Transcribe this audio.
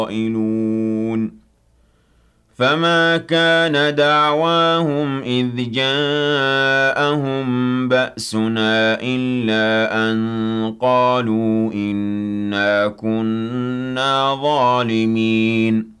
قائلون فما كان دعواهم إذ جاءهم بأسنا إلا أن قالوا إنا كنا ظالمين